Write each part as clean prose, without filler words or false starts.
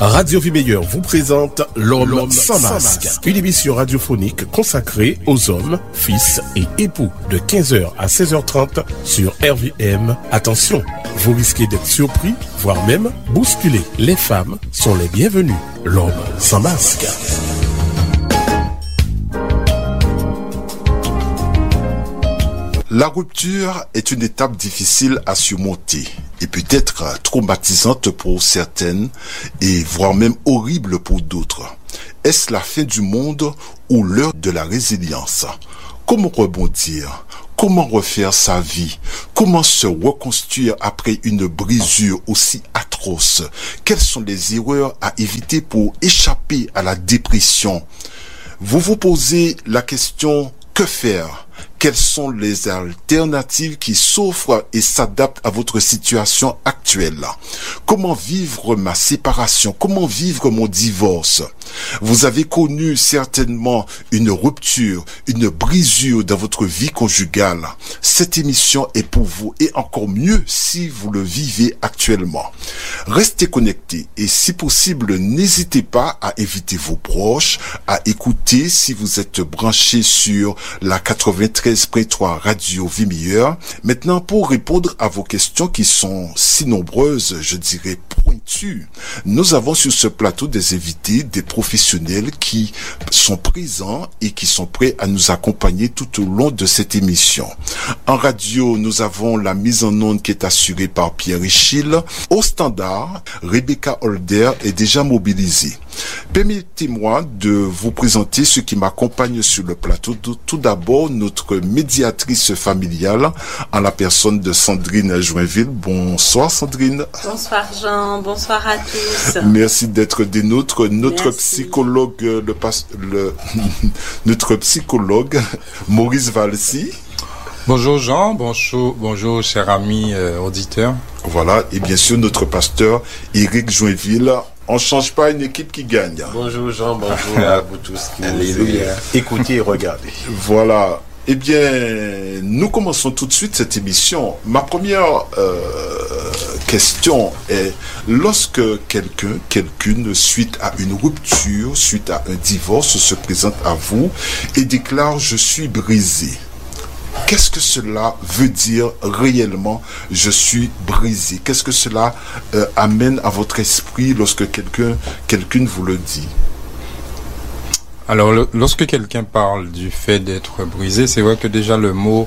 Radio Vie Meilleure vous présente L'Homme sans masque, une émission radiophonique consacrée aux hommes, fils et époux de 15h à 16h30 sur RVM. Attention, vous risquez d'être surpris, voire même bousculés. Les femmes sont les bienvenues. L'Homme sans masque. La rupture est une étape difficile à surmonter et peut être traumatisante pour certaines et voire même horrible pour d'autres. Est-ce la fin du monde ou l'heure de la résilience? Comment rebondir? Comment refaire sa vie? Comment se reconstruire après une brisure aussi atroce? Quelles sont les erreurs à éviter pour échapper à la dépression? Vous vous posez la question, que faire? Quelles sont les alternatives qui s'offrent et s'adaptent à votre situation actuelle? Comment vivre ma séparation? Comment vivre mon divorce? Vous avez connu certainement une rupture, une brisure dans votre vie conjugale. Cette émission est pour vous et encore mieux si vous le vivez actuellement. Restez connectés et si possible, n'hésitez pas à inviter vos proches à écouter si vous êtes branchés sur la 93.3 Radio Vie Meilleure. Maintenant, pour répondre à vos questions qui sont si nombreuses, je dirais pointues, nous avons sur ce plateau des invités, des professionnels qui sont présents et qui sont prêts à nous accompagner tout au long de cette émission. En radio, nous avons la mise en onde qui est assurée par Pierre Echille. Au standard, Rebecca Holder est déjà mobilisée. Permettez-moi de vous présenter ceux qui m'accompagnent sur le plateau. Tout d'abord, notre médiatrice familiale en la personne de Sandrine Joinville. Bonsoir Sandrine. Bonsoir Jean, bonsoir à tous. Merci d'être des nôtres. Notre psychologue, notre psychologue Maurice Valsi. Bonjour Jean, bonjour chers amis auditeurs. Voilà, et bien sûr notre pasteur Éric Joinville. On ne change pas une équipe qui gagne. Bonjour Jean, bonjour à vous tous qui nous écoutez et regardez. Voilà. Eh bien, nous commençons tout de suite cette émission. Ma première question est, lorsque quelqu'une, suite à une rupture, suite à un divorce, se présente à vous et déclare « je suis brisé ». Qu'est-ce que cela veut dire réellement, je suis brisé? Qu'est-ce que cela amène à votre esprit lorsque quelqu'une vous le dit? Alors, lorsque quelqu'un parle du fait d'être brisé, c'est vrai que déjà le mot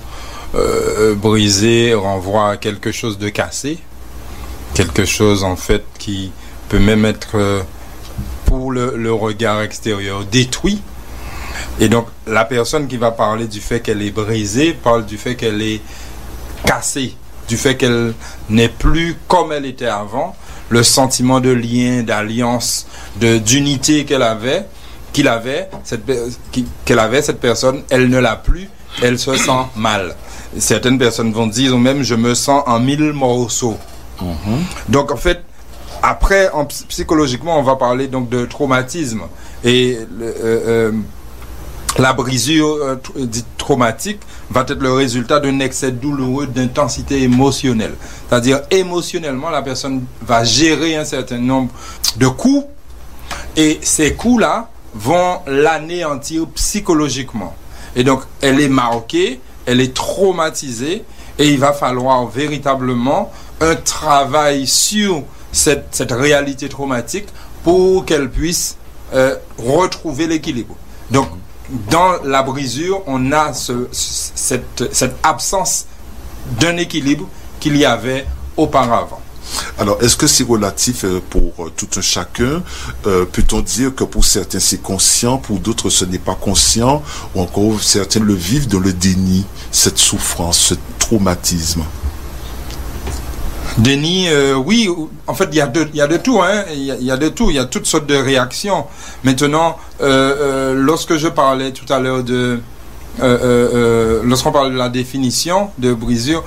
brisé renvoie à quelque chose de cassé, quelque chose en fait qui peut même être pour le regard extérieur détruit. Et donc, la personne qui va parler du fait qu'elle est brisée parle du fait qu'elle est cassée, du fait qu'elle n'est plus comme elle était avant. Le sentiment de lien, d'alliance, d'unité qu'elle avait, cette personne, elle ne l'a plus, elle se sent mal. Certaines personnes vont dire même, je me sens en 1000 morceaux. Donc, en fait, après, psychologiquement, on va parler donc de traumatisme. Et la brisure dite traumatique va être le résultat d'un excès douloureux d'intensité émotionnelle. C'est-à-dire, émotionnellement, la personne va gérer un certain nombre de coups et ces coups-là vont l'anéantir psychologiquement. Et donc, elle est marquée, elle est traumatisée et il va falloir véritablement un travail sur cette réalité traumatique pour qu'elle puisse retrouver l'équilibre. Donc, dans la brisure, on a cette absence d'un équilibre qu'il y avait auparavant. Alors, est-ce que c'est relatif pour tout un chacun? Peut-on dire que pour certains c'est conscient, pour d'autres ce n'est pas conscient, ou encore certains le vivent dans le déni, cette souffrance, ce traumatisme? Déni, oui, en fait, il y a de tout, hein. Il y a de tout, il y a toutes sortes de réactions. Maintenant, lorsque je parlais tout à l'heure lorsqu'on parle de la définition de brisure,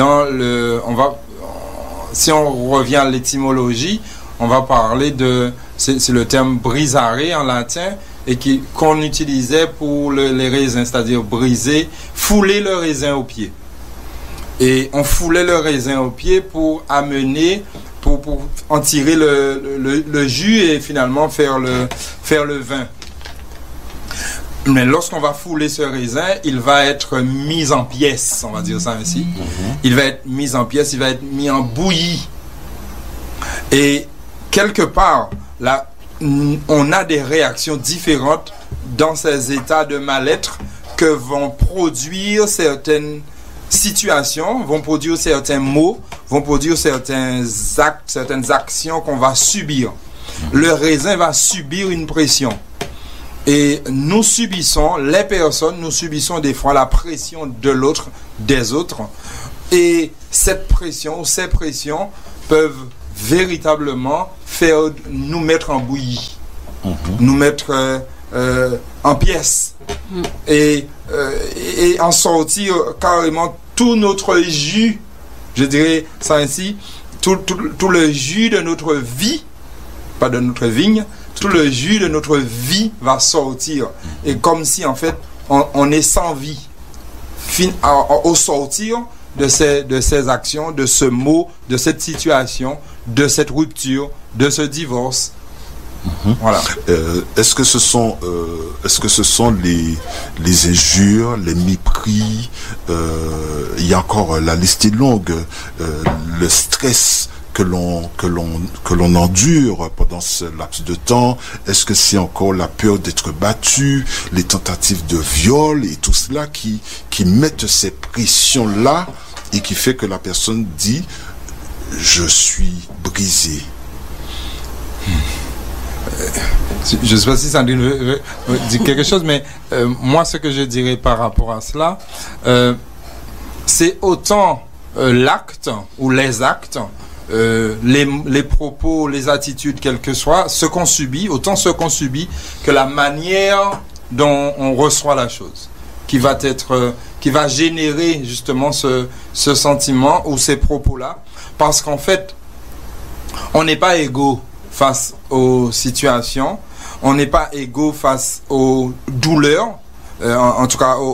si on revient à l'étymologie, on va parler c'est le terme brisare en latin, et qu'on utilisait pour les raisins, c'est-à-dire briser, fouler le raisin au pied. Et on foulait le raisin au pied pour pour en tirer le jus et finalement faire le vin. Mais lorsqu'on va fouler ce raisin, il va être mis en pièces, on va dire ça ainsi. Il va être mis en pièces, il va être mis en bouillie. Et quelque part, là, on a des réactions différentes dans ces états de mal-être que vont produire certaines situations, vont produire certains mots, vont produire certains actes, certaines actions qu'on va subir. Le raisin va subir une pression. Et nous subissons, les personnes, nous subissons des fois la pression de l'autre, des autres. Et cette pression ou ces pressions peuvent véritablement faire nous mettre en bouillie, nous mettre en pièces et en sortir carrément tout notre jus, je dirais ça ainsi, tout le jus de notre vie, pas de notre vigne, tout le jus de notre vie va sortir. Et comme si en fait on est sans vie au sortir de ces actions, de ce mot, de cette situation, de cette rupture, de ce divorce. Voilà. Est-ce que ce sont les injures, les mépris, il y a encore, la liste est longue, le stress que l'on endure pendant ce laps de temps? Est-ce que c'est encore la peur d'être battu, les tentatives de viol et tout cela qui mettent ces pressions-là et qui fait que la personne dit « je suis brisé ». Je ne sais pas si ça dit quelque chose, mais moi ce que je dirais par rapport à cela, c'est autant l'acte ou les actes, les propos, les attitudes, quel que soit, ce qu'on subit, autant ce qu'on subit que la manière dont on reçoit la chose, qui va générer justement ce sentiment ou ces propos-là, parce qu'en fait, on n'est pas égaux face aux situations, on n'est pas égaux face aux douleurs, en tout cas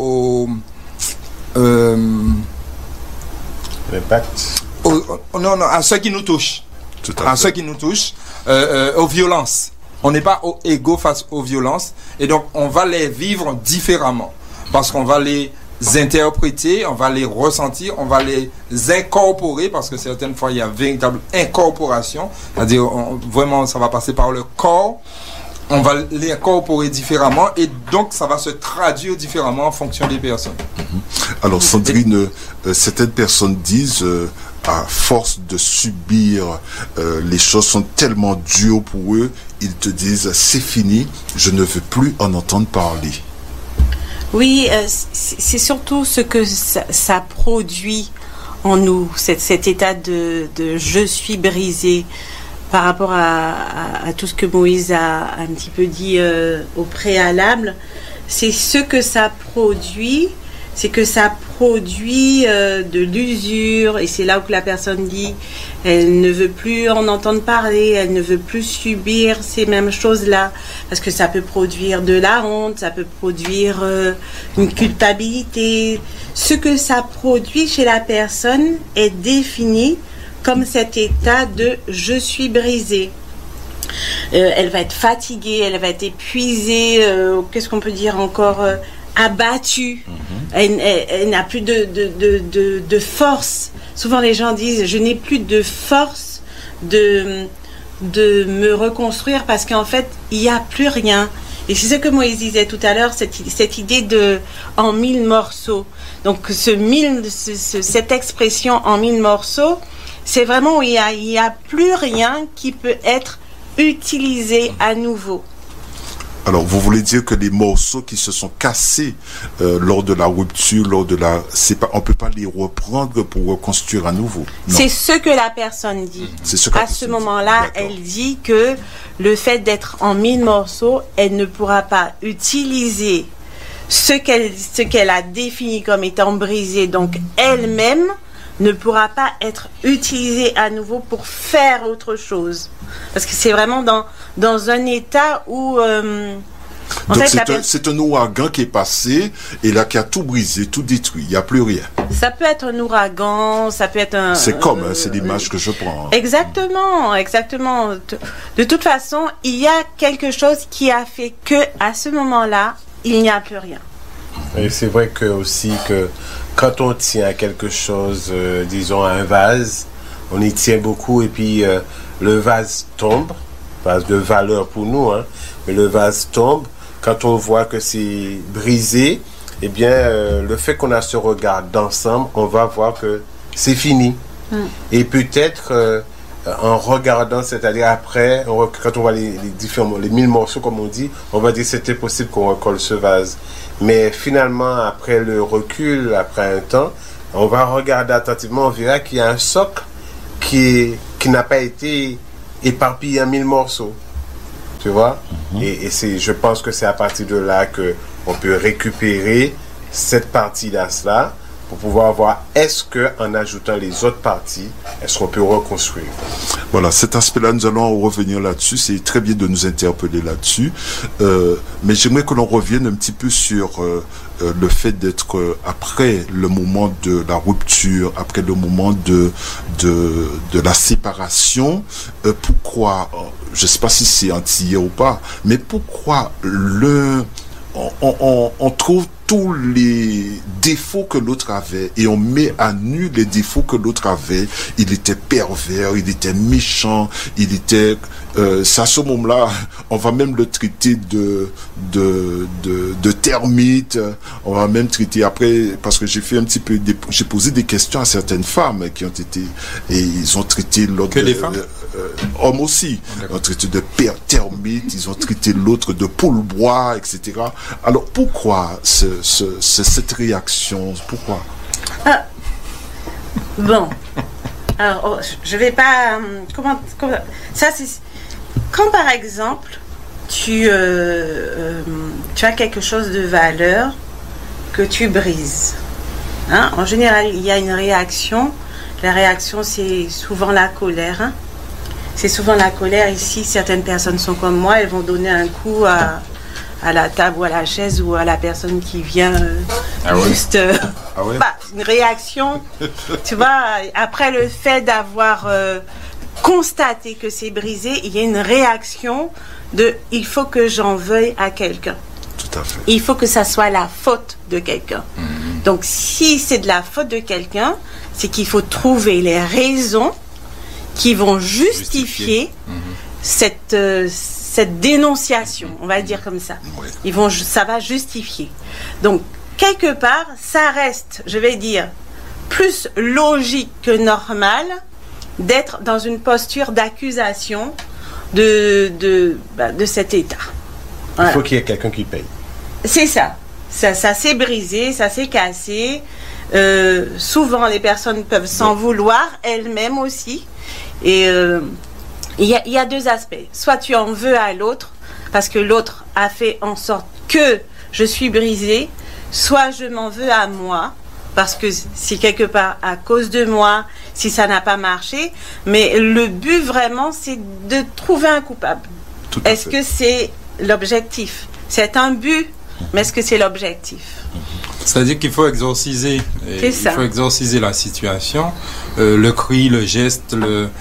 l'impact. Non, à ceux qui nous touchent. À ceux qui nous touchent, aux violences. On n'est pas égaux face aux violences, et donc on va les vivre différemment, parce qu'on va les interpréter, on va les ressentir, on va les incorporer, parce que certaines fois il y a véritable incorporation, c'est-à-dire vraiment ça va passer par le corps, on va les incorporer différemment, et donc ça va se traduire différemment en fonction des personnes. Alors Sandrine, certaines personnes disent à force de subir, les choses sont tellement dures pour eux, ils te disent c'est fini, je ne veux plus en entendre parler. Oui, c'est surtout ce que ça produit en nous, cet état de je suis brisé, par rapport à tout ce que Moïse a un petit peu dit au préalable. C'est ce que ça produit, c'est que ça produit de l'usure, et c'est là où la personne dit elle ne veut plus en entendre parler, elle ne veut plus subir ces mêmes choses-là, parce que ça peut produire de la honte, ça peut produire une culpabilité. Ce que ça produit chez la personne est défini comme cet état de « je suis brisée ». Elle va être fatiguée, elle va être épuisée, qu'est-ce qu'on peut dire encore, abattue. Elle n'a plus de force. Souvent les gens disent « je n'ai plus de force de me reconstruire » parce qu'en fait, il n'y a plus rien. Et c'est ce que Moïse disait tout à l'heure, cette idée de « en 1000 morceaux ». Donc cette expression « en 1000 morceaux », c'est vraiment où il y a plus rien qui peut être utilisé à nouveau. Alors, vous voulez dire que les morceaux qui se sont cassés lors de la rupture, on peut pas les reprendre pour reconstruire à nouveau. Non. C'est ce que la personne dit. À ce moment-là, elle dit que le fait d'être en 1000 morceaux, elle ne pourra pas utiliser ce qu'elle a défini comme étant brisé, donc elle-même ne pourra pas être utilisé à nouveau pour faire autre chose. Parce que c'est vraiment dans un état où Donc c'est un ouragan qui est passé et là qui a tout brisé, tout détruit. Il n'y a plus rien. Ça peut être un ouragan, ça peut être un... C'est comme, c'est l'image que je prends. Exactement, exactement. De toute façon, il y a quelque chose qui a fait que à ce moment-là, il n'y a plus rien. Et c'est vrai que aussi que quand on tient à quelque chose, disons à un vase, on y tient beaucoup et puis le vase tombe, vase de valeur pour nous, hein, mais le vase tombe. Quand on voit que c'est brisé, eh bien, le fait qu'on a ce regard d'ensemble, on va voir que c'est fini. Et peut-être, en regardant, c'est-à-dire après, quand on voit les 1000 morceaux, comme on dit, on va dire que c'était possible qu'on recolle ce vase. Mais finalement, après le recul, après un temps, on va regarder attentivement, on verra qu'il y a un socle qui n'a pas été éparpillé en 1000 morceaux. Tu vois? Et je pense que c'est à partir de là qu'on peut récupérer cette partie-là, pour pouvoir voir est-ce qu'en ajoutant les autres parties, est-ce qu'on peut reconstruire. Voilà, cet aspect-là, nous allons revenir là-dessus. C'est très bien de nous interpeller là-dessus. Mais j'aimerais que l'on revienne un petit peu sur le fait d'être après le moment de la rupture, après le moment de la séparation. Pourquoi, je ne sais pas si c'est antillais ou pas, mais pourquoi on trouve tous les défauts que l'autre avait et on met à nu les défauts que l'autre avait. Il était pervers, il était méchant, il était... c'est à ce moment-là, on va même le traiter de termite, on va même traiter après, parce que j'ai fait un petit peu... j'ai posé des questions à certaines femmes qui ont été... et ils ont traité l'autre... Que des femmes hommes aussi. Ils ont traité de termite, ils ont traité l'autre de poule-bois, etc. Alors pourquoi cette réaction? Pourquoi? Bon. Alors, je vais pas... Comment ça, c'est... Quand, par exemple, tu as quelque chose de valeur que tu brises, hein? En général, il y a une réaction. La réaction, c'est souvent la colère. Hein? C'est souvent la colère. Ici, certaines personnes sont comme moi. Elles vont donner un coup à la table ou à la chaise ou à la personne qui vient juste... une réaction. Tu vois, après le fait d'avoir constaté que c'est brisé, il y a une réaction de « il faut que j'en veuille à quelqu'un ». Tout à fait. Il faut que ça soit la faute de quelqu'un. Donc, si c'est de la faute de quelqu'un, c'est qu'il faut trouver les raisons qui vont justifier cette dénonciation, on va le dire comme ça. Ça va justifier. Donc, quelque part, ça reste, je vais dire, plus logique que normal d'être dans une posture d'accusation de cet état. Voilà. Il faut qu'il y ait quelqu'un qui paye. C'est ça. Ça s'est brisé, ça s'est cassé. Souvent, les personnes peuvent s'en vouloir, elles-mêmes aussi. Et il y a deux aspects. Soit tu en veux à l'autre, parce que l'autre a fait en sorte que je suis brisée, soit je m'en veux à moi, parce que c'est quelque part à cause de moi, si ça n'a pas marché. Mais le but vraiment, c'est de trouver un coupable. Est-ce que c'est l'objectif? C'est un but, mais est-ce que c'est l'objectif? C'est-à-dire qu'il faut exorciser. Il faut exorciser la situation, le cri, le geste,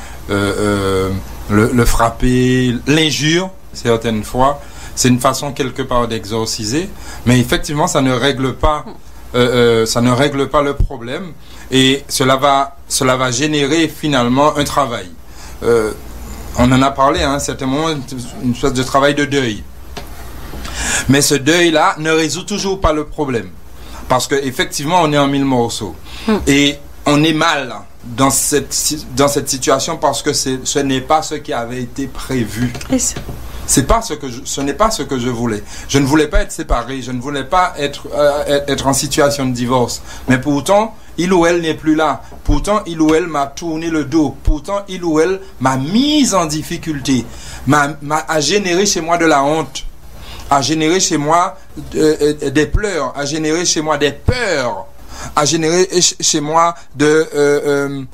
le frapper, l'injure, certaines fois. C'est une façon quelque part d'exorciser, mais effectivement, ça ne règle pas le problème, et cela va générer finalement un travail. On en a parlé à un certain moment, une espèce de travail de deuil. Mais ce deuil-là ne résout toujours pas le problème, parce qu'effectivement, on est en 1000 morceaux. Et on est mal dans cette situation parce que ce n'est pas ce qui avait été prévu. Ce n'est pas ce que je voulais. Je ne voulais pas être séparé, je ne voulais pas être en situation de divorce. Mais pourtant, il ou elle n'est plus là. Pourtant, il ou elle m'a tourné le dos. Pourtant, il ou elle m'a mise en difficulté, a généré chez moi de la honte, a généré chez moi des pleurs, a généré chez moi des peurs, a généré chez moi de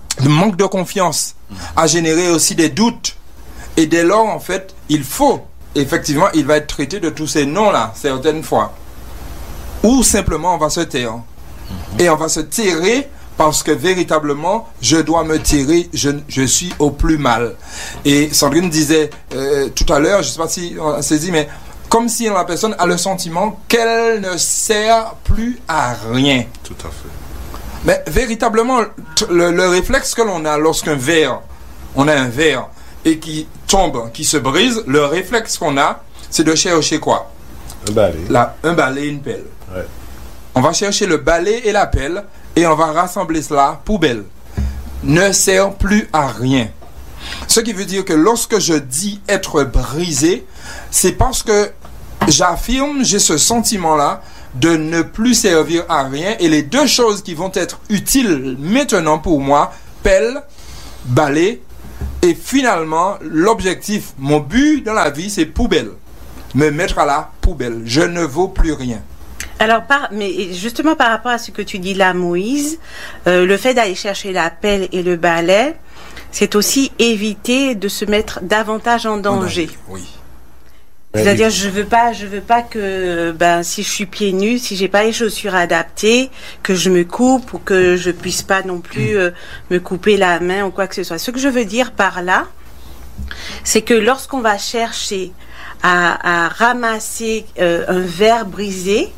manque de confiance, a généré aussi des doutes. Et dès lors, en fait, il faut effectivement, il va être traité de tous ces noms-là, certaines fois. Ou simplement, on va se taire. Et on va se tirer parce que véritablement, je dois me tirer, je suis au plus mal. Et Sandrine disait tout à l'heure, je ne sais pas si on s'est dit, mais comme si la personne a le sentiment qu'elle ne sert plus à rien. Tout à fait. Mais véritablement, le réflexe que l'on a lorsqu'un verre, on a un verre et qui tombe, qui se brise, le réflexe qu'on a, c'est de chercher quoi? Un balai. Un balai et une pelle. Ouais. On va chercher le balai et la pelle et on va rassembler cela, poubelle. Ne sert plus à rien. Ce qui veut dire que lorsque je dis être brisé, c'est parce que j'affirme, j'ai ce sentiment-là de ne plus servir à rien, et les deux choses qui vont être utiles maintenant pour moi, pelle, balai, et finalement, l'objectif, mon but dans la vie, c'est poubelle. Me mettre à la poubelle. Je ne vaux plus rien. Alors, mais justement par rapport à ce que tu dis là, Moïse, le fait d'aller chercher la pelle et le balai, c'est aussi éviter de se mettre davantage en danger. Oui. C'est-à-dire, je veux pas que, si je suis pieds nus, si j'ai pas les chaussures adaptées, que je me coupe ou que je puisse pas non plus me couper la main ou quoi que ce soit. Ce que je veux dire par là, c'est que lorsqu'on va chercher à ramasser un verre brisé,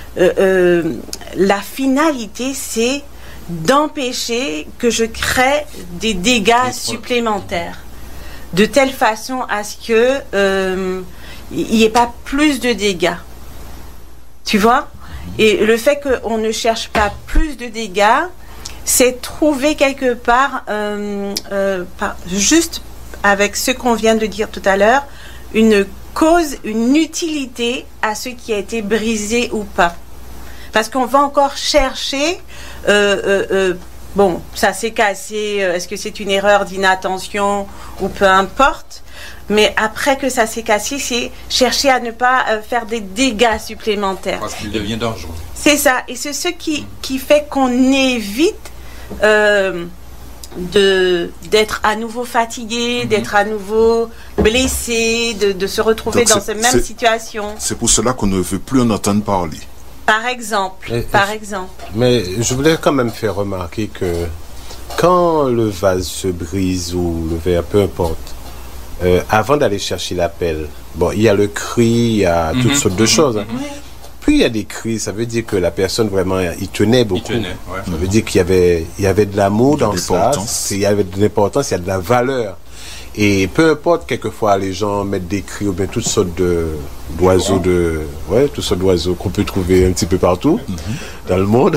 la finalité, c'est d'empêcher que je crée des dégâts supplémentaires, de telle façon à ce que il n'y ait pas plus de dégâts. Tu vois? Et le fait qu'on ne cherche pas plus de dégâts, c'est trouver quelque part, juste avec ce qu'on vient de dire tout à l'heure, une cause, une utilité à ce qui a été brisé ou pas. Parce qu'on va encore chercher, bon, ça s'est cassé, est-ce que c'est une erreur d'inattention ou peu importe, mais après que ça s'est cassé, c'est chercher à ne pas faire des dégâts supplémentaires. Parce qu'il devient dangereux. C'est ça, et c'est ce qui fait qu'on évite d'être à nouveau fatigué, d'être à nouveau blessé, de se retrouver dans cette même situation. C'est pour cela qu'on ne veut plus en entendre parler. Par exemple. Mais je voulais quand même faire remarquer que quand le vase se brise ou le verre, peu importe, avant d'aller chercher la pelle, bon, il y a le cri, il y a toutes sortes de choses. Hein. Puis il y a des cris, ça veut dire que la personne vraiment, il tenait beaucoup. Ça veut dire qu'il y avait de l'amour dans ça, il y avait de l'importance, il y a de la valeur. Et peu importe, quelquefois les gens mettent des cris ou bien toutes sortes d'oiseaux toutes sortes d'oiseaux qu'on peut trouver un petit peu partout dans le monde.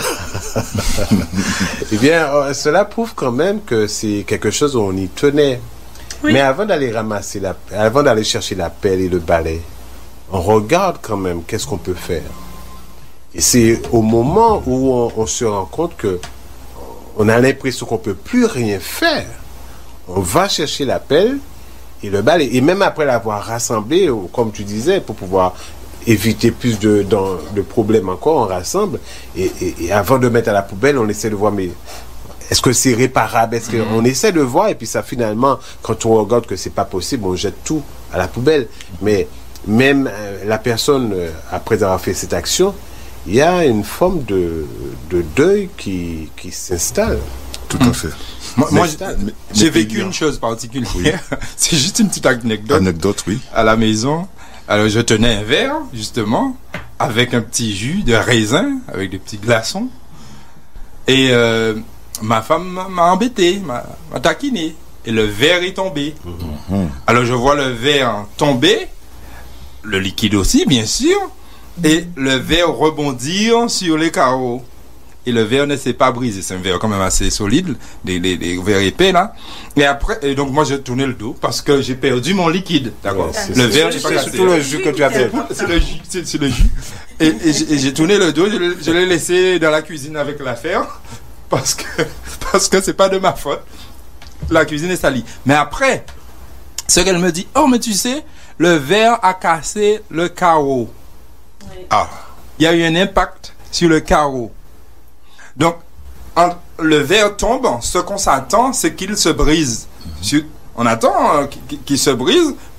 Eh bien, cela prouve quand même que c'est quelque chose où on y tenait. Oui. Mais avant d'aller chercher la pelle et le balai, on regarde quand même qu'est-ce qu'on peut faire. Et c'est au moment où on se rend compte que on a l'impression qu'on peut plus rien faire. On va chercher la pelle et le balai. Et même après l'avoir rassemblé, comme tu disais, pour pouvoir éviter plus de problèmes encore, on rassemble. Et avant de mettre à la poubelle, on essaie de voir, mais est-ce que c'est réparable? Est-ce qu'on essaie de voir? Et puis ça, finalement, quand on regarde que c'est pas possible, on jette tout à la poubelle. Mais même la personne, après avoir fait cette action, il y a une forme de deuil qui s'installe. Tout à fait. Moi j'ai vécu une chose particulière. Oui. C'est juste une petite anecdote. Oui. À la maison, alors je tenais un verre, justement, avec un petit jus de raisin, avec des petits glaçons. Et ma femme m'a embêté, m'a taquiné. Et le verre est tombé. Alors je vois le verre tomber, le liquide aussi, bien sûr, et le verre rebondir sur les carreaux. Et le verre ne s'est pas brisé. C'est un verre quand même assez solide, des verres épais là. Et donc moi j'ai tourné le dos parce que j'ai perdu mon liquide. D'accord. Le verre n'est pas cassé. C'est surtout le jus que tu as fait. C'est le jus. Et j'ai tourné le dos. Je l'ai laissé dans la cuisine avec l'affaire parce que c'est pas de ma faute. La cuisine est salie. Mais après, ce qu'elle me dit, oh mais tu sais, le verre a cassé le carreau. Oui. Ah, il y a eu un impact sur le carreau. Donc, le verre tombe, ce qu'on s'attend, c'est qu'il se brise. On attend qu'il se brise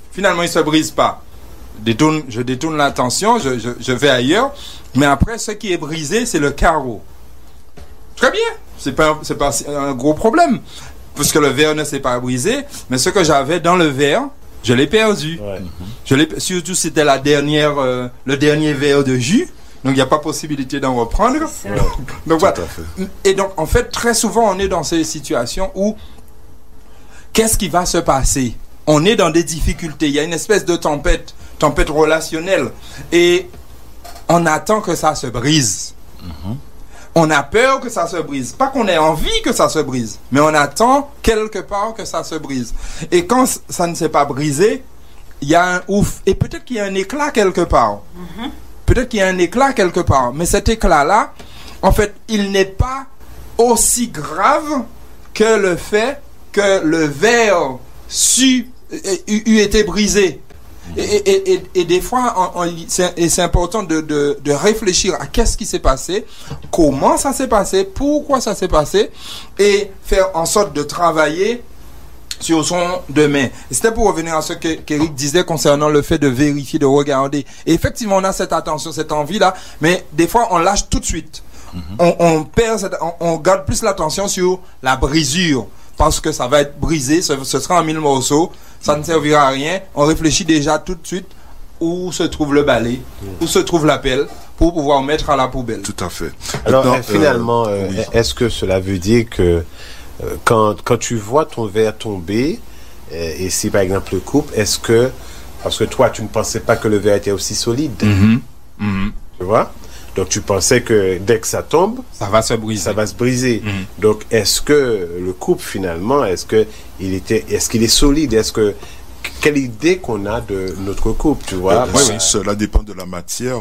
finalement il se brise pas. Je détourne l'attention, je vais ailleurs, mais après ce qui est brisé, c'est le carreau. Très bien, c'est pas un gros problème, puisque le verre ne s'est pas brisé, mais ce que j'avais dans le verre, je l'ai perdu. Ouais. Surtout c'était le dernier verre de jus, donc il n'y a pas possibilité d'en reprendre. Ouais. Donc voilà. Et donc en fait très souvent on est dans ces situations où qu'est-ce qui va se passer? On est dans des difficultés, il y a une espèce de tempête relationnelle, et on attend que ça se brise. On a peur que ça se brise. Pas qu'on ait envie que ça se brise, mais on attend quelque part que ça se brise. Et quand ça ne s'est pas brisé, il y a un ouf. Et peut-être qu'il y a un éclat quelque part. Peut-être qu'il y a un éclat quelque part. Mais cet éclat-là, en fait, il n'est pas aussi grave que le fait que le verre eût été brisé. Et des fois, c'est important de réfléchir à qu'est-ce qui s'est passé, comment ça s'est passé, pourquoi ça s'est passé, et faire en sorte de travailler sur son demain. Et c'était pour revenir à ce qu'Éric disait concernant le fait de vérifier, de regarder. Et effectivement, on a cette attention, cette envie-là, mais des fois, on lâche tout de suite. On garde plus l'attention sur la brisure, parce que ça va être brisé, ce sera en 1000 morceaux, ça ne servira à rien. On réfléchit déjà tout de suite où se trouve le balai, où se trouve la pelle, pour pouvoir mettre à la poubelle. Tout à fait. Alors, finalement, est-ce que cela veut dire que quand tu vois ton verre tomber, et si par exemple le coupe, est-ce que, parce que toi tu ne pensais pas que le verre était aussi solide, tu vois? Donc tu pensais que dès que ça tombe, ça va se briser. Ça va se briser. Donc est-ce que le couple finalement, est-ce qu'il est solide? Quelle idée qu'on a de notre couple, tu vois? Cela dépend de la matière,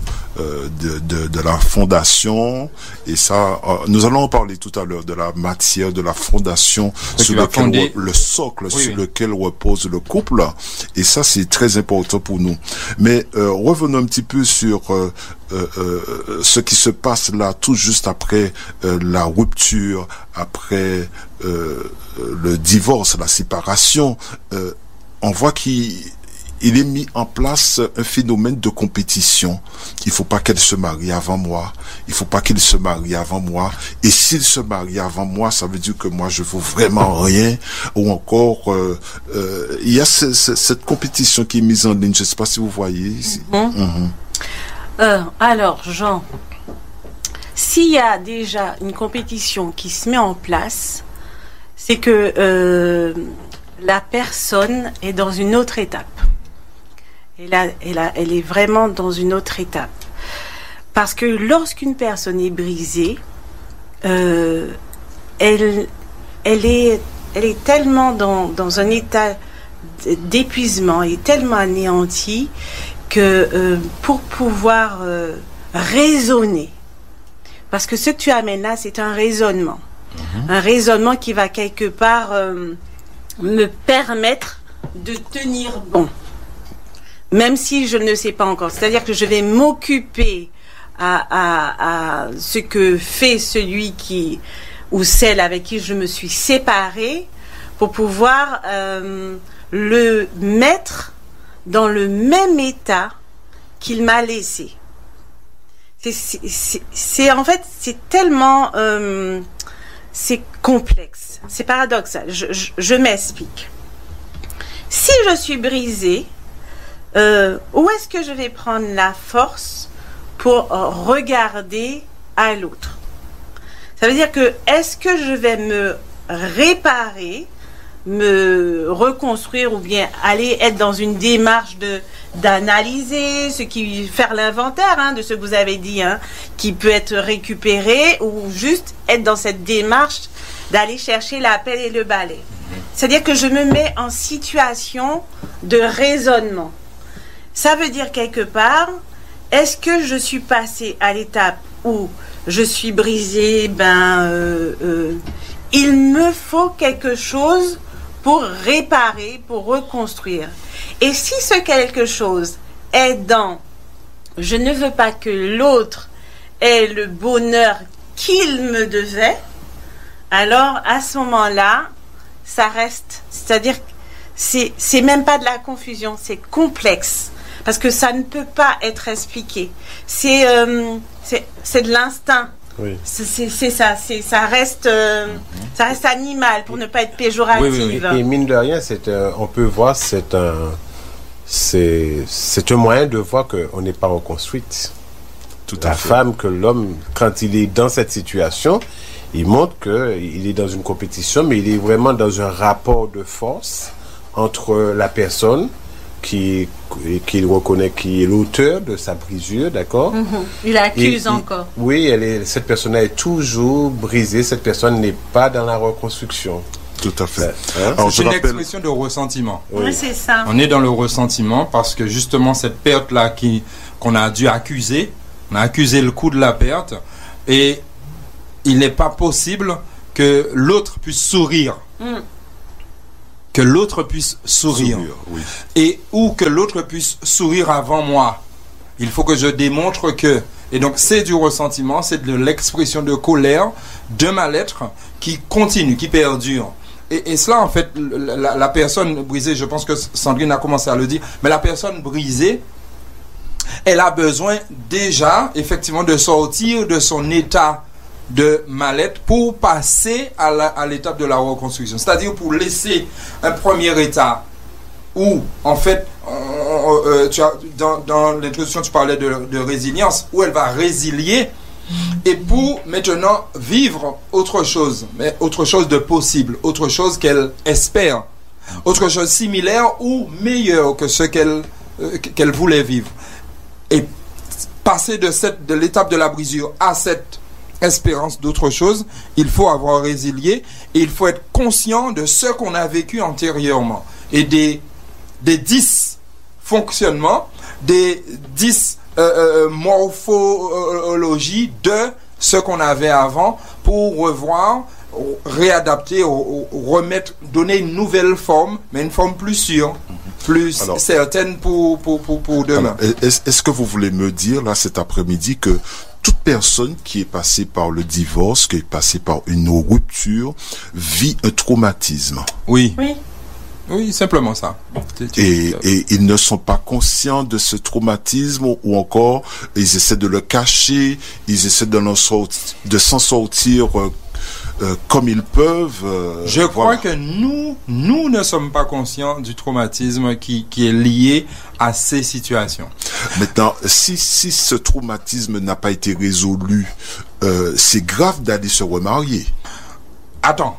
de la fondation, et ça, nous allons en parler tout à l'heure, de la matière, de la fondation sur lequel le socle sur lequel repose le couple, et ça c'est très important pour nous. Mais revenons un petit peu sur ce qui se passe là, tout juste après la rupture, après le divorce, la séparation. On voit qu'il est mis en place un phénomène de compétition. Il faut pas qu'elle se marie avant moi. Il faut pas qu'il se marie avant moi. Et s'il se marie avant moi, ça veut dire que moi, je vaux vraiment rien. Ou encore, il y a cette compétition qui est mise en ligne. Je sais pas si vous voyez ici. Alors, Jean, s'il y a déjà une compétition qui se met en place, c'est que la personne est dans une autre étape. Elle est vraiment dans une autre étape. Parce que lorsqu'une personne est brisée, elle est tellement dans un état d'épuisement et tellement anéantie que pour pouvoir raisonner, parce que ce que tu amènes là, c'est un raisonnement. Un raisonnement qui va quelque part me permettre de tenir bon, même si je ne sais pas encore. C'est-à-dire que je vais m'occuper à ce que fait celui ou celle avec qui je me suis séparée, pour pouvoir le mettre dans le même état qu'il m'a laissé. C'est en fait, c'est tellement c'est complexe, c'est paradoxal. Je m'explique. Si je suis brisée, où est-ce que je vais prendre la force pour regarder à l'autre? Ça veut dire que, est-ce que je vais me réparer, me reconstruire, ou bien aller être dans une démarche d'analyser faire l'inventaire de ce que vous avez dit, qui peut être récupéré, ou juste être dans cette démarche d'aller chercher la pelle et le balai. C'est-à-dire que je me mets en situation de raisonnement. Ça veut dire quelque part, est-ce que je suis passée à l'étape où je suis brisée, il me faut quelque chose pour réparer, pour reconstruire. Et si ce quelque chose est dans je ne veux pas que l'autre ait le bonheur qu'il me devait, alors à ce moment-là, ça reste, c'est-à-dire c'est même pas de la confusion, c'est complexe. Parce que ça ne peut pas être expliqué. C'est de l'instinct. Oui. C'est ça. Ça reste animal pour ne pas être péjoratif. Oui. Et mine de rien, on peut voir, c'est un moyen de voir qu'on n'est pas reconstruite. Tout à La fait. femme, que l'homme, quand il est dans cette situation, il montre qu'il est dans une compétition, mais il est vraiment dans un rapport de force entre la personne qu'il reconnaît qui est l'auteur de sa brisure, d'accord? Il accuse encore. Oui, cette personne est toujours brisée, cette personne n'est pas dans la reconstruction. Tout à fait. C'est une expression de ressentiment. Oui, c'est ça. On est dans le ressentiment parce que justement cette perte-là qu'on a dû accuser, on a accusé le coup de la perte et il n'est pas possible que l'autre puisse sourire. Que l'autre puisse sourire. Oui. Et ou que l'autre puisse sourire avant moi. Il faut que je démontre que. Et donc c'est du ressentiment, c'est de l'expression de colère, de mal-être qui continue, qui perdure. Et cela en fait, la personne brisée, je pense que Sandrine a commencé à le dire, mais la personne brisée, elle a besoin déjà effectivement de sortir de son état de mal-être pour passer à l'étape de la reconstruction. C'est-à-dire pour laisser un premier état où, en fait, dans l'introduction, tu parlais de résilience, où elle va résilier et pour maintenant vivre autre chose, mais autre chose de possible, autre chose qu'elle espère, autre chose similaire ou meilleure que ce qu'elle voulait vivre. Et passer de l'étape de la brisure à cette espérance d'autre chose, il faut avoir résilié et il faut être conscient de ce qu'on a vécu antérieurement et des dysfonctionnements, des morphologies de ce qu'on avait avant pour revoir, réadapter, remettre, donner une nouvelle forme, mais une forme plus sûre, plus certaine pour demain. Alors, est-ce que vous voulez me dire là cet après-midi que toute personne qui est passée par le divorce, qui est passée par une rupture, vit un traumatisme? Oui. Oui, simplement ça. Et ils ne sont pas conscients de ce traumatisme ou encore ils essaient de le cacher, ils essaient de s'en sortir comme ils peuvent. Je crois que nous ne sommes pas conscients du traumatisme qui est lié à ces situations. Maintenant, si ce traumatisme n'a pas été résolu, c'est grave d'aller se remarier. Attends,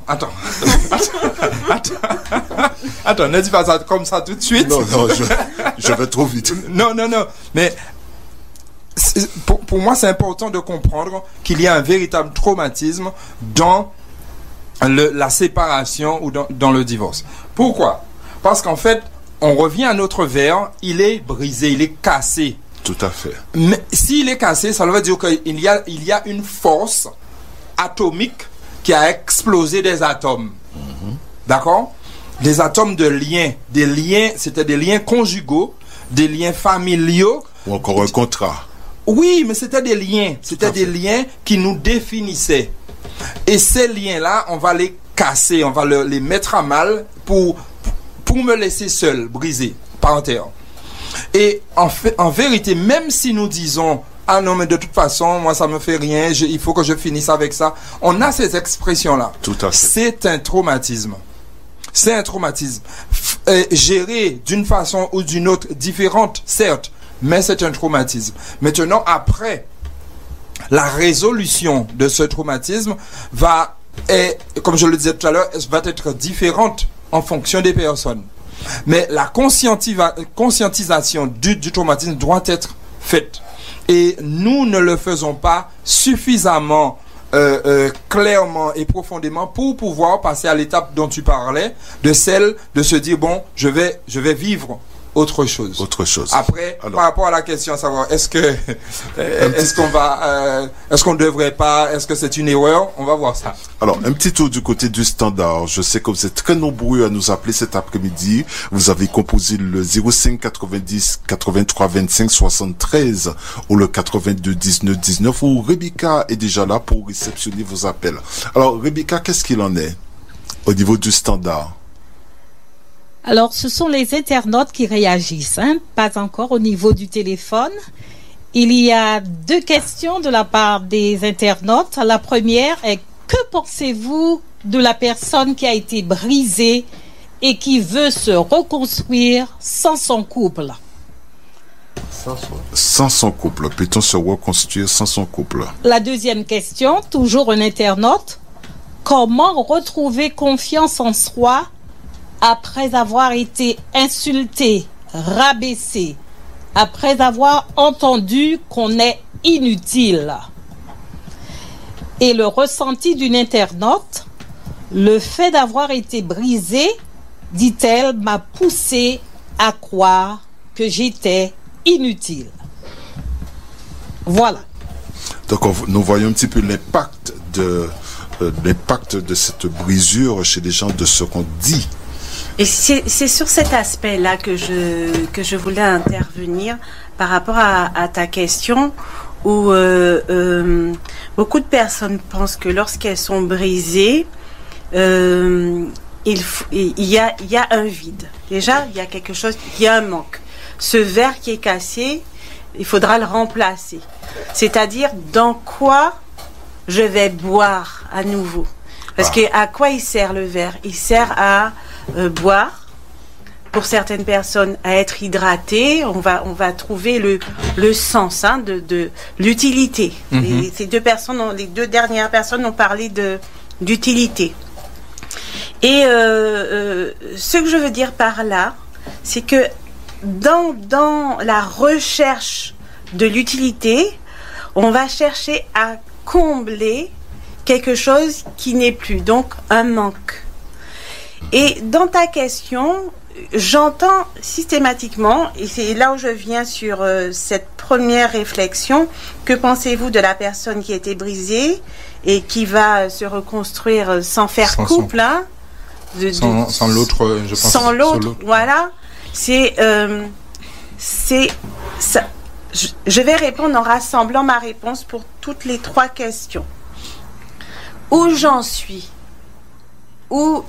ne dis pas ça comme ça tout de suite. Non, je vais trop vite. Non, mais pour moi, c'est important de comprendre qu'il y a un véritable traumatisme dans la séparation ou dans le divorce. Pourquoi? Parce qu'en fait, on revient à notre verre, il est brisé, il est cassé. Tout à fait. Mais s'il est cassé, ça veut dire qu'il y a une force atomique qui a explosé des atomes. D'accord? Des atomes de liens. Des liens, c'était des liens conjugaux, des liens familiaux. Ou encore un contrat. Oui, mais c'était des liens. C'était des liens qui nous définissaient. Et ces liens-là, on va les casser, on va les mettre à mal pour me laisser seul, brisé, par terre. Et en vérité, même si nous disons ah non, mais de toute façon, moi ça me fait rien, il faut que je finisse avec ça. On a ces expressions-là. Tout à fait. C'est un traumatisme. C'est un traumatisme. Géré d'une façon ou d'une autre différente, certes, mais c'est un traumatisme. Maintenant, après, la résolution de ce traumatisme comme je le disais tout à l'heure, va être différente en fonction des personnes. Mais la conscientisation du traumatisme doit être faite. Et nous ne le faisons pas suffisamment clairement et profondément pour pouvoir passer à l'étape dont tu parlais, de celle de se dire bon, je vais vivre autre chose. Après, alors, par rapport à la question à savoir est-ce qu'on devrait pas, est-ce que c'est une erreur, on va voir ça. Alors, un petit tour du côté du standard. Je sais que vous êtes très nombreux à nous appeler cet après-midi. Vous avez composé le 05 90 83 25 73 ou le 82 19 19 où Rebecca est déjà là pour réceptionner vos appels. Alors, Rebecca, qu'est-ce qu'il en est au niveau du standard? Alors, ce sont les internautes qui réagissent, pas encore au niveau du téléphone. Il y a 2 questions de la part des internautes. La première est: que pensez-vous de la personne qui a été brisée et qui veut se reconstruire sans son couple? Sans son couple. Peut-on se reconstruire sans son couple? La deuxième question, toujours un internaute: comment retrouver confiance en soi après avoir été insulté, rabaissé, après avoir entendu qu'on est inutile? Et le ressenti d'une internaute: le fait d'avoir été brisée, dit-elle, m'a poussé à croire que j'étais inutile. Voilà. Donc nous voyons un petit peu l'impact de cette brisure chez les gens, de ce qu'on dit. Et c'est sur cet aspect-là que je voulais intervenir par rapport à ta question, où beaucoup de personnes pensent que lorsqu'elles sont brisées, il y a un vide. Déjà, il y a quelque chose, il y a un manque. Ce verre qui est cassé, il faudra le remplacer. C'est-à-dire, dans quoi je vais boire à nouveau? Parce que à quoi il sert le verre? Il sert à boire, pour certaines personnes à être hydraté. On va trouver le sens de l'utilité. Ces les 2 dernières personnes ont parlé d'utilité. Et ce que je veux dire par là, c'est que dans la recherche de l'utilité, on va chercher à combler quelque chose qui n'est plus, donc un manque. Et dans ta question, j'entends systématiquement, et c'est là où je viens sur cette première réflexion: que pensez-vous de la personne qui a été brisée et qui va se reconstruire sans faire couple, sans l'autre, je pense. Sans l'autre, voilà. C'est ça. Je vais répondre en rassemblant ma réponse pour toutes les 3 questions. Où j'en suis, où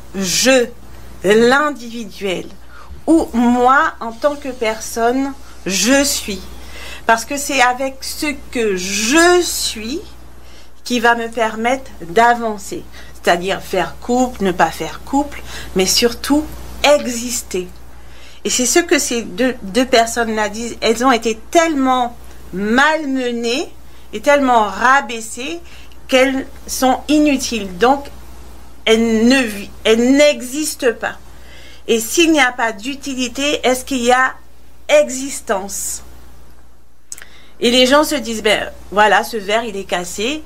l'individuel, où moi, en tant que personne, je suis. Parce que c'est avec ce que je suis qui va me permettre d'avancer. C'est-à-dire faire couple, ne pas faire couple, mais surtout exister. Et c'est ce que ces deux personnes-là disent. Elles ont été tellement malmenées et tellement rabaissées qu'elles sont inutiles. Donc, elles n'existent pas. Et s'il n'y a pas d'utilité, est-ce qu'il y a existence? Et les gens se disent, voilà, ce verre, il est cassé.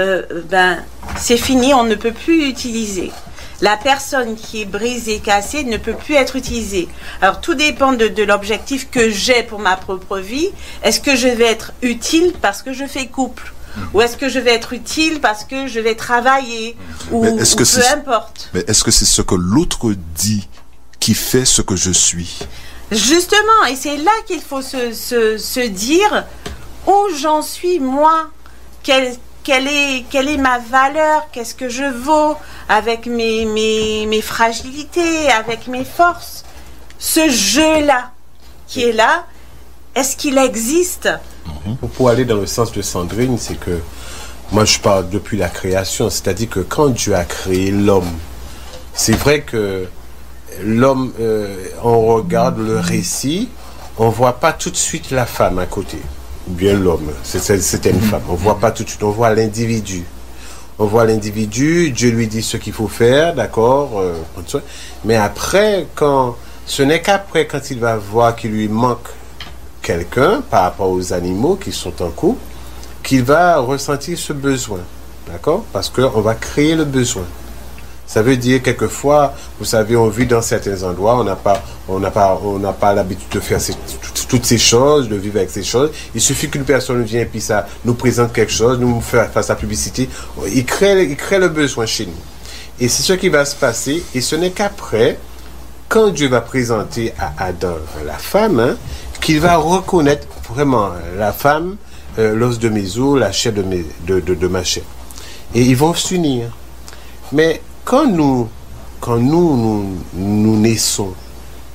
C'est fini, on ne peut plus l'utiliser. La personne qui est brisée, cassée, ne peut plus être utilisée. Alors, tout dépend de l'objectif que j'ai pour ma propre vie. Est-ce que je vais être utile parce que je fais couple? Ou est-ce que je vais être utile parce que je vais travailler? Ou peu importe. Mais est-ce que c'est ce que l'autre dit qui fait ce que je suis? Justement, et c'est là qu'il faut se dire où j'en suis, moi. Quelle est ma valeur? Qu'est-ce que je vaux avec mes fragilités, avec mes forces? Ce jeu-là qui est là, est-ce qu'il existe? Pour aller dans le sens de Sandrine, c'est que moi je parle depuis la création, c'est-à-dire que quand Dieu a créé l'homme, c'est vrai que l'homme, on regarde le récit, on voit pas tout de suite la femme à côté. Ou bien l'homme, c'était une femme. On voit pas tout de suite, on voit l'individu. On voit l'individu, Dieu lui dit ce qu'il faut faire, d'accord, mais après, ce n'est qu'après, quand il va voir qu'il lui manque quelqu'un par rapport aux animaux qui sont en couple, qu'il va ressentir ce besoin, d'accord, parce qu'on va créer le besoin. Ça veut dire, quelquefois, vous savez, on vit dans certains endroits, on n'a pas l'habitude de faire toutes ces choses, de vivre avec ces choses. Il suffit qu'une personne vienne et puis ça nous présente quelque chose, nous fasse la publicité. Il crée le besoin chez nous. Et c'est ce qui va se passer. Et ce n'est qu'après, quand Dieu va présenter à Adam la femme, qu'il va reconnaître vraiment la femme, l'os de mes os, la chair de ma chair. Et ils vont s'unir. Mais quand nous naissons,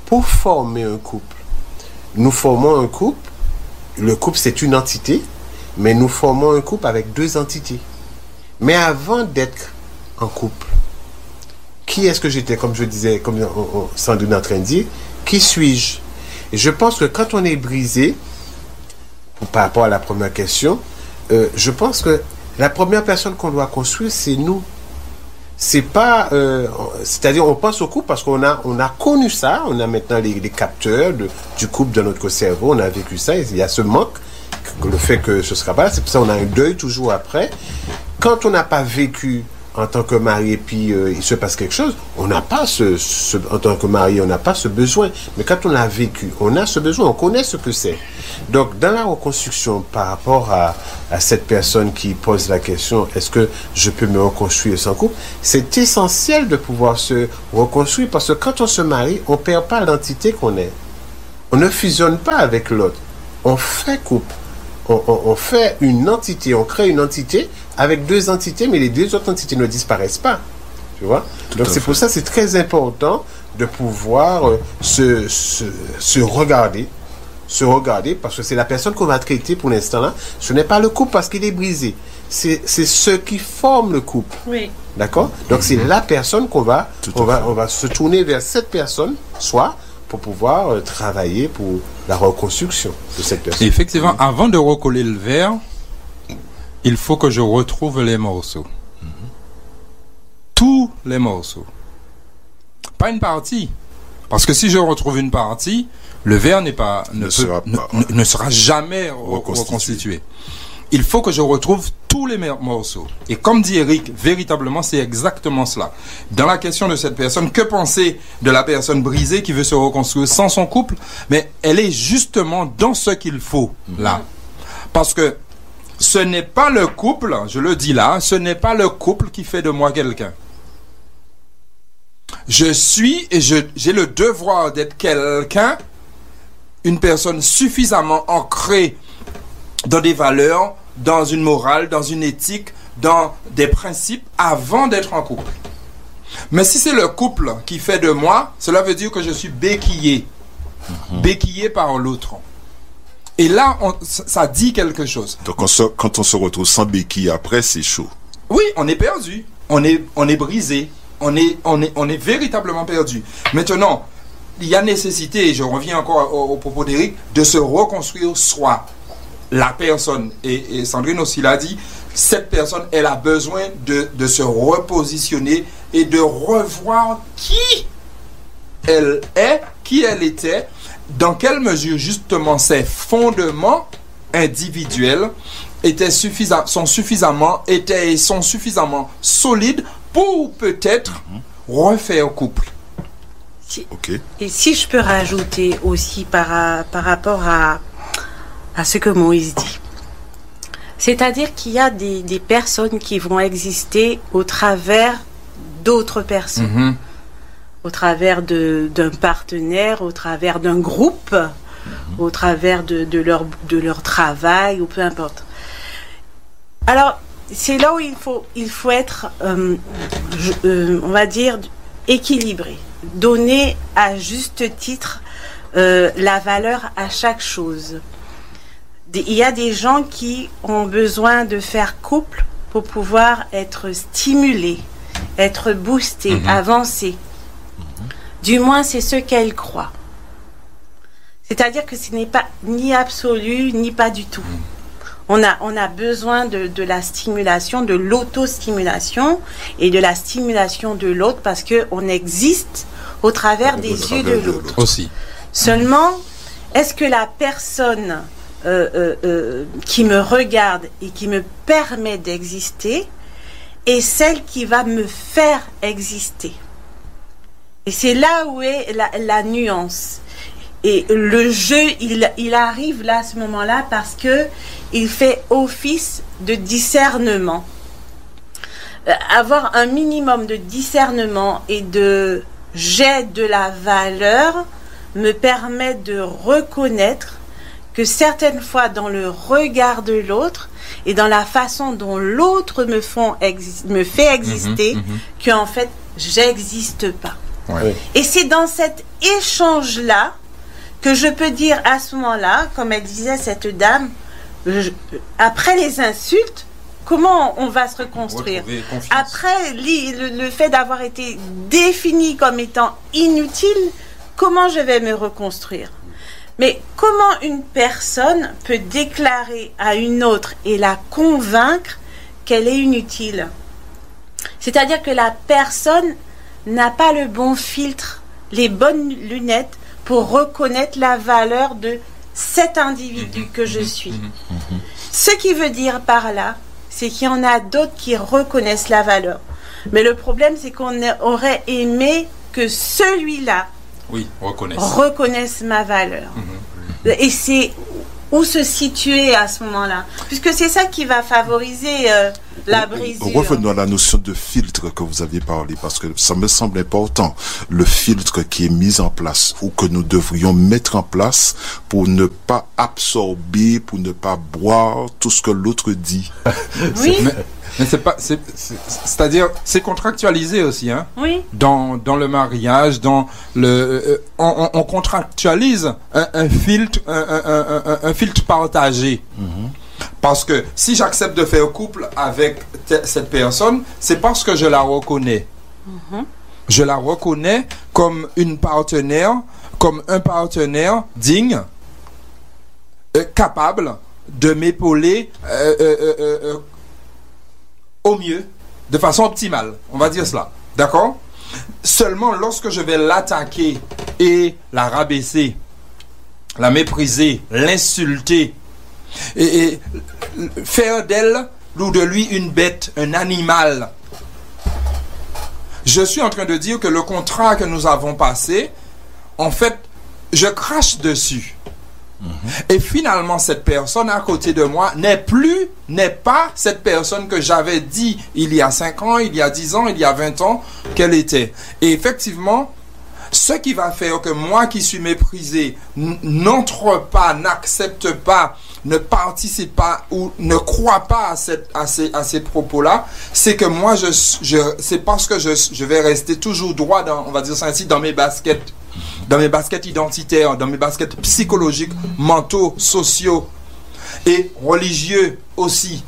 pour former un couple, nous formons un couple, le couple c'est une entité, mais nous formons un couple avec deux entités. Mais avant d'être en couple, qui est-ce que j'étais, comme je disais, comme Sandrine est en train de dire, qui suis-je? Et je pense que quand on est brisé, par rapport à la première question, je pense que la première personne qu'on doit construire, c'est nous. C'est pas, c'est-à-dire on pense au couple parce qu'on a connu ça, on a maintenant les capteurs du couple dans notre cerveau, on a vécu ça, il y a ce manque, le fait que ce sera pas là, c'est pour ça qu'on a un deuil toujours après. Quand on n'a pas vécu en tant que mari et puis il se passe quelque chose, on n'a pas en tant que mari, on n'a pas ce besoin. Mais quand on a vécu, on a ce besoin, on connaît ce que c'est. Donc, dans la reconstruction, par rapport à cette personne qui pose la question, est-ce que je peux me reconstruire sans couple? C'est essentiel de pouvoir se reconstruire parce que quand on se marie, on ne perd pas l'entité qu'on est. On ne fusionne pas avec l'autre. On fait couple. On fait une entité, on crée une entité avec deux entités, mais les deux autres entités ne disparaissent pas. Tu vois? Donc c'est pour ça que c'est très important de pouvoir se regarder, parce que c'est la personne qu'on va traiter pour l'instant là. Ce n'est pas le couple parce qu'il est brisé. C'est ce qui forme le couple. Oui. D'accord? Donc c'est la personne on va se tourner vers cette personne, soit pour pouvoir travailler pour la reconstruction de cette personne. Effectivement, avant de recoller le verre, il faut que je retrouve les morceaux. Tous les morceaux. Pas une partie. Parce que si je retrouve une partie, le verre ne sera jamais reconstitué. Il faut que je retrouve tous les morceaux. Et comme dit Eric, véritablement, c'est exactement cela. Dans la question de cette personne, que penser de la personne brisée qui veut se reconstruire sans son couple? Mais elle est justement dans ce qu'il faut, là. Parce que ce n'est pas le couple, je le dis là, ce n'est pas le couple qui fait de moi quelqu'un. Je suis et j'ai le devoir d'être quelqu'un, une personne suffisamment ancrée dans des valeurs, dans une morale, dans une éthique, dans des principes avant d'être en couple. Mais si c'est le couple qui fait de moi, cela veut dire que je suis béquillé. Béquillé par l'autre. Et là, ça dit quelque chose. Donc quand on se retrouve sans béquille après, c'est chaud. Oui, on est perdu. On est brisé. On est véritablement perdu. Maintenant, il y a nécessité, et je reviens encore au propos d'Éric, de se reconstruire soi. La personne, et Sandrine aussi l'a dit, cette personne, elle a besoin de se repositionner et de revoir qui elle est, qui elle était, dans quelle mesure justement ses fondements individuels sont suffisamment solides pour peut-être refaire couple. Et si je peux rajouter aussi par rapport à ce que Moïse dit. C'est-à-dire qu'il y a des personnes qui vont exister au travers d'autres personnes. Au travers d'un partenaire, au travers d'un groupe, au travers de leur travail, ou peu importe. Alors, c'est là où il faut être, on va dire, équilibré. Donner à juste titre la valeur à chaque chose. Il y a des gens qui ont besoin de faire couple pour pouvoir être stimulés, être boostés, avancer. Du moins, c'est ce qu'elles croient. C'est-à-dire que ce n'est pas ni absolu, ni pas du tout. On a besoin de la stimulation, de l'autostimulation et de la stimulation de l'autre parce qu'on existe au travers des yeux de l'autre. Aussi. Seulement, est-ce que la personne qui me regarde et qui me permet d'exister est celle qui va me faire exister? Et c'est là où est la nuance. Et le jeu, il arrive là, à ce moment-là, parce que il fait office de discernement. Avoir un minimum de discernement et de jet de la valeur me permet de reconnaître que certaines fois, dans le regard de l'autre et dans la façon dont l'autre me fait exister, qu'en fait, j'existe pas. Ouais. Et c'est dans cet échange-là que je peux dire à ce moment-là, comme elle disait cette dame, après les insultes, comment on va se reconstruire? Après le fait d'avoir été défini comme étant inutile, comment je vais me reconstruire? Mais comment une personne peut déclarer à une autre et la convaincre qu'elle est inutile? C'est-à-dire que la personne n'a pas le bon filtre, les bonnes lunettes pour reconnaître la valeur de cet individu que je suis. Ce qui veut dire par là, c'est qu'il y en a d'autres qui reconnaissent la valeur. Mais le problème, c'est qu'on aurait aimé que celui-là reconnaisse ma valeur. Et c'est où se situer à ce moment-là, puisque c'est ça qui va favoriser la brisure. Revenons à la notion de filtre que vous aviez parlé, parce que ça me semble important, le filtre qui est mis en place ou que nous devrions mettre en place pour ne pas absorber, pour ne pas boire tout ce que l'autre dit. Oui. Mais c'est-à-dire, c'est contractualisé aussi, hein. Oui. Dans le mariage, on contractualise un filtre partagé. Parce que si j'accepte de faire couple avec cette personne, c'est parce que je la reconnais. Je la reconnais comme une partenaire, comme un partenaire digne, capable de m'épauler au mieux, de façon optimale, on va dire cela, d'accord? Seulement lorsque je vais l'attaquer et la rabaisser, la mépriser, l'insulter, et faire d'elle ou de lui une bête, un animal, je suis en train de dire que le contrat que nous avons passé, en fait, je crache dessus. Et finalement, cette personne à côté de moi n'est pas cette personne que j'avais dit il y a 5 ans, il y a 10 ans, il y a 20 ans qu'elle était. Et effectivement, ce qui va faire que moi qui suis méprisé n'entre pas, n'accepte pas, ne participe pas ou ne croit pas à ces propos-là, c'est que moi, c'est parce que je vais rester toujours droit, on va dire ça ainsi, dans mes baskets identitaires, dans mes baskets psychologiques, mentaux, sociaux et religieux aussi.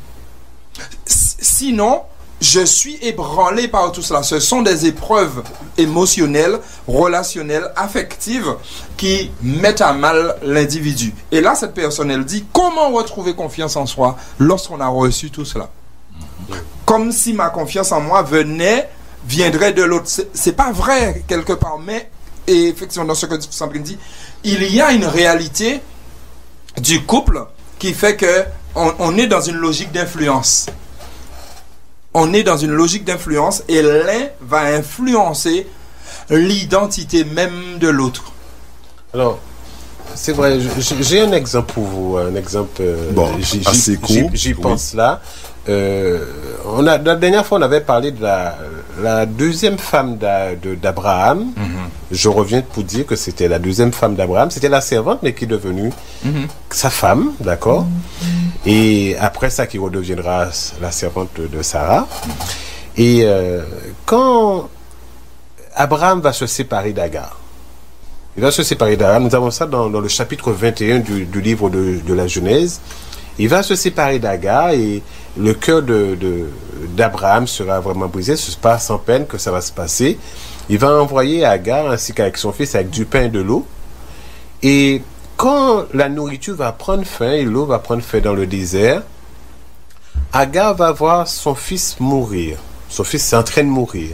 Sinon, je suis ébranlé par tout cela. Ce sont des épreuves émotionnelles, relationnelles, affectives qui mettent à mal l'individu. Et là, cette personne, elle dit, comment retrouver confiance en soi lorsqu'on a reçu tout cela? Comme si ma confiance en moi viendrait de l'autre. C'est pas vrai quelque part, mais et effectivement, dans ce que Sandrine dit, il y a une réalité du couple qui fait que on est dans une logique d'influence. On est dans une logique d'influence et l'un va influencer l'identité même de l'autre. Alors, c'est vrai, j'ai un exemple pour vous, un exemple, assez court. J'y pense là. La dernière fois, on avait parlé de la deuxième femme d'Abraham. Je reviens pour dire que c'était la deuxième femme d'Abraham. C'était la servante, mais qui est devenue sa femme, d'accord? Et après ça, qui redeviendra la servante de Sarah. Et quand Abraham va se séparer d'Agar, il va se séparer d'Agar. Nous avons ça dans le chapitre 21 du livre de la Genèse. Il va se séparer d'Agar et le cœur d'Abraham sera vraiment brisé. Ce n'est pas sans peine que ça va se passer. Il va envoyer Agar ainsi qu'avec son fils avec du pain et de l'eau. Et quand la nourriture va prendre fin et l'eau va prendre fin dans le désert, Agar va voir son fils mourir. Son fils est en train de mourir.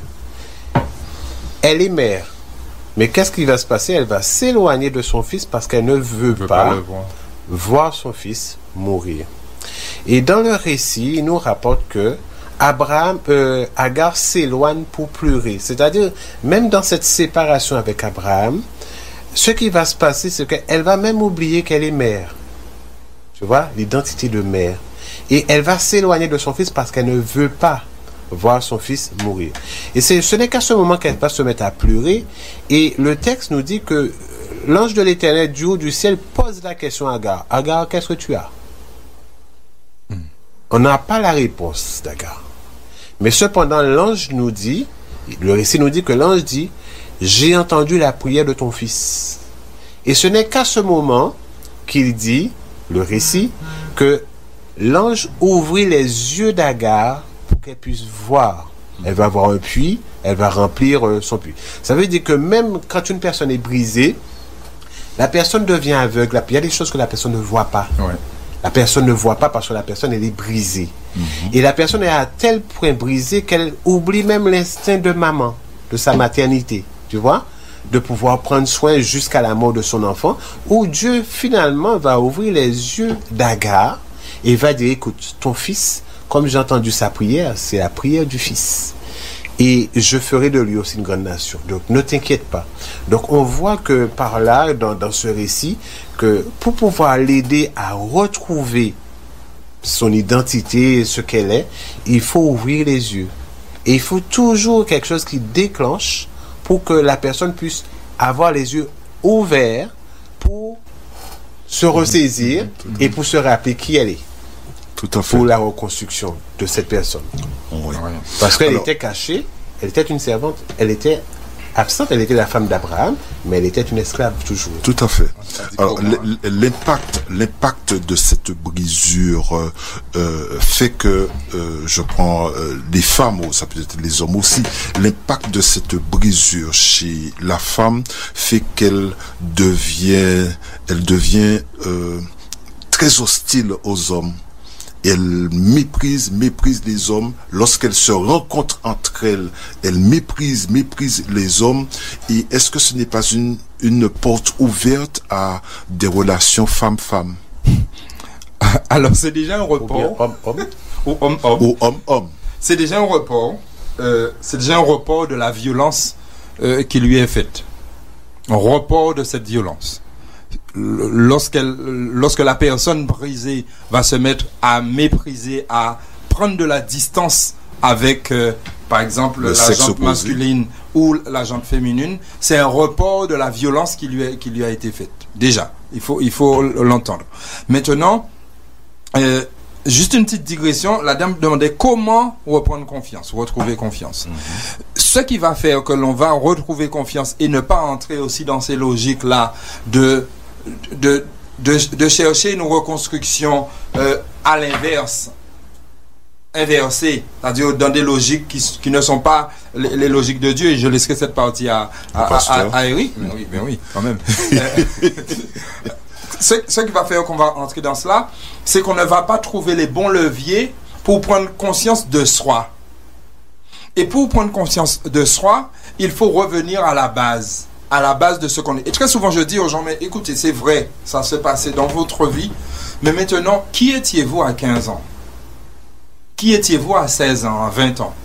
Elle est mère. Mais qu'est-ce qui va se passer? Elle va s'éloigner de son fils parce qu'elle ne veut pas voir son fils mourir. Et dans le récit, il nous rapporte que Agar s'éloigne pour pleurer. C'est-à-dire, même dans cette séparation avec Abraham, ce qui va se passer, c'est qu'elle va même oublier qu'elle est mère. Tu vois, l'identité de mère. Et elle va s'éloigner de son fils parce qu'elle ne veut pas voir son fils mourir. Et ce n'est qu'à ce moment qu'elle va se mettre à pleurer. Et le texte nous dit que l'ange de l'Éternel du haut du ciel pose la question à Agar. Agar, qu'est-ce que tu as? On n'a pas la réponse d'Agar. Mais cependant, l'ange nous dit, le récit nous dit que l'ange dit, j'ai entendu la prière de ton fils. Et ce n'est qu'à ce moment qu'il dit, le récit, que l'ange ouvrit les yeux d'Agar pour qu'elle puisse voir. Elle va avoir un puits, elle va remplir son puits. Ça veut dire que même quand une personne est brisée, la personne devient aveugle. Il y a des choses que la personne ne voit pas. Ouais. La personne ne voit pas parce que la personne, elle est brisée. Et la personne est à tel point brisée qu'elle oublie même l'instinct de maman, de sa maternité. Tu vois? De pouvoir prendre soin jusqu'à la mort de son enfant, où Dieu finalement va ouvrir les yeux d'Agar et va dire, écoute, ton fils, comme j'ai entendu sa prière, c'est la prière du fils. Et je ferai de lui aussi une grande nation. Donc ne t'inquiète pas. Donc on voit que par là, dans ce récit, que pour pouvoir l'aider à retrouver son identité, ce qu'elle est, il faut ouvrir les yeux. Et il faut toujours quelque chose qui déclenche pour que la personne puisse avoir les yeux ouverts pour se ressaisir et pour se rappeler qui elle est. Tout à fait. Pour la reconstruction de cette personne. Oui. Parce qu'elle était cachée, elle était une servante, elle était absente, elle était la femme d'Abraham, mais elle était une esclave toujours. Tout à fait. Alors, l'impact de cette brisure fait que, je prends les femmes, ça peut être les hommes aussi, l'impact de cette brisure chez la femme fait qu'elle devient très hostile aux hommes. Elle méprise les hommes. Lorsqu'elles se rencontrent entre elles, elle méprise les hommes. Et est-ce que ce n'est pas une porte ouverte à des relations femme-femme? Alors, c'est déjà un report. Ou homme-homme. Ou homme-homme. C'est déjà un report. C'est déjà un report de la violence qui lui est faite. Un report de cette violence. Lorsque la personne brisée va se mettre à mépriser, à prendre de la distance avec, par exemple, la jante masculine ou la jante féminine, c'est un report de la violence qui lui a été faite. Déjà, il faut l'entendre. Maintenant, juste une petite digression, la dame demandait comment retrouver confiance. Ce qui va faire que l'on va retrouver confiance et ne pas entrer aussi dans ces logiques-là de chercher une reconstruction à l'inverse, inversée, c'est-à-dire dans des logiques qui ne sont pas les logiques de Dieu, et je laisserai cette partie à Eric. Oui, quand même. Ce qui va faire qu'on va entrer dans cela, c'est qu'on ne va pas trouver les bons leviers pour prendre conscience de soi. Et pour prendre conscience de soi, il faut revenir à la base de ce qu'on est. Et très souvent, je dis aux gens, mais écoutez, c'est vrai, ça s'est passé dans votre vie, mais maintenant, qui étiez-vous à 15 ans? Qui étiez-vous à 16 ans, à 20 ans?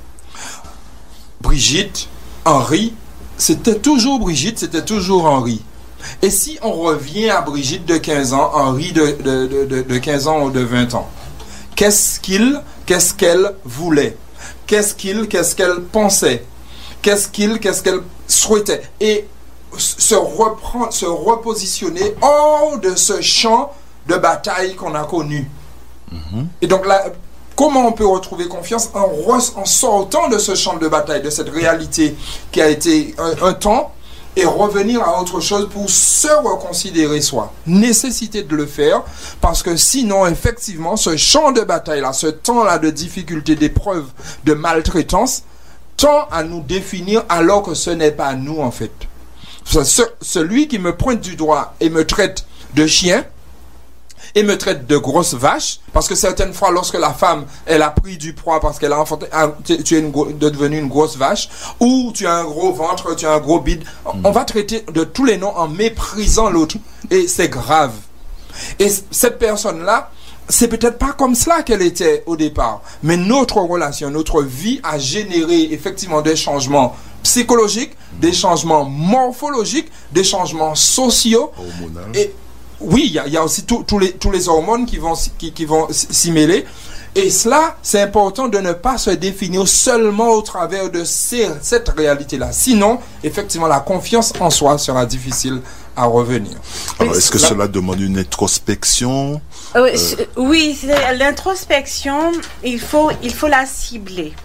Brigitte, Henri, c'était toujours Brigitte, c'était toujours Henri. Et si on revient à Brigitte de 15 ans, Henri de 15 ans ou de 20 ans, qu'est-ce qu'elle voulait? Qu'est-ce qu'elle pensait? Qu'est-ce qu'elle souhaitait? Et se repositionner hors de ce champ de bataille qu'on a connu. Et donc là, comment on peut retrouver confiance? En sortant de ce champ de bataille, de cette réalité qui a été un temps, et revenir à autre chose pour se reconsidérer soi. Nécessité de le faire, parce que sinon, effectivement, ce champ de bataille-là, ce temps-là de difficulté, d'épreuve, de maltraitance, tend à nous définir alors que ce n'est pas nous, en fait. Celui qui me pointe du doigt et me traite de chien, et me traite de grosse vache, parce que certaines fois, lorsque la femme, elle a pris du poids parce qu'elle a enfanté, tu es devenue une grosse vache, ou tu as un gros ventre, tu as un gros bide, on va traiter de tous les noms en méprisant l'autre. Et c'est grave. Et cette personne-là, c'est peut-être pas comme cela qu'elle était au départ, mais notre relation, notre vie a généré effectivement des changements psychologiques, des changements morphologiques, des changements sociaux. Hormonal. Et oui, il y a aussi tous les hormones qui vont s'y mêler. Et cela, c'est important de ne pas se définir seulement au travers de cette réalité-là. Sinon, effectivement, la confiance en soi sera difficile à revenir. Alors, est-ce que cela demande une introspection? Oui, l'introspection, il faut la cibler.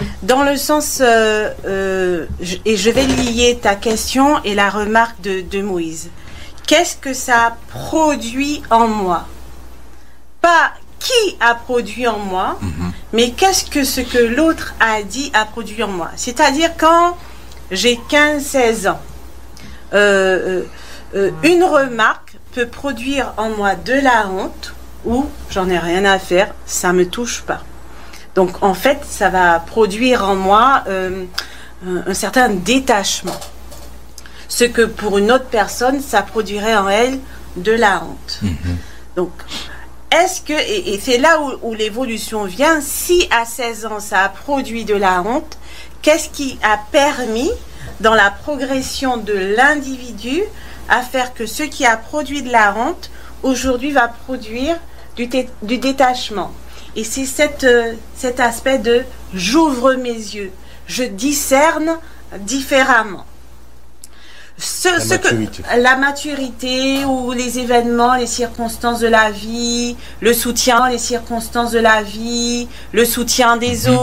Dans le sens, et je vais lier ta question et la remarque de Moïse. Qu'est-ce que ça produit en moi? Pas qui a produit en moi, mais qu'est-ce que ce que l'autre a dit a produit en moi. C'est-à-dire quand j'ai 15-16 ans, une remarque peut produire en moi de la honte ou j'en ai rien à faire, ça me touche pas. Donc en fait, ça va produire en moi un certain détachement. Ce que pour une autre personne, ça produirait en elle de la honte. Donc, est-ce que, et c'est là où l'évolution vient, si à 16 ans ça a produit de la honte, qu'est-ce qui a permis dans la progression de l'individu à faire que ce qui a produit de la honte aujourd'hui va produire du détachement? Et c'est cet aspect de j'ouvre mes yeux, je discerne différemment. La maturité ou les événements, les circonstances de la vie, le soutien, les circonstances de la vie, le soutien des autres.